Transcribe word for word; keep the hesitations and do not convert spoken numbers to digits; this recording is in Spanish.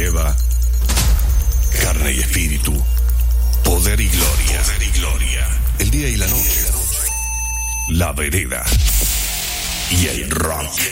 Eva, carne y espíritu, poder y gloria, poder y gloria, el día y la noche, la vereda y el rock.